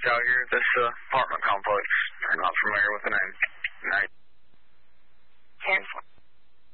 out here at this apartment complex. I'm not familiar with the name. Night.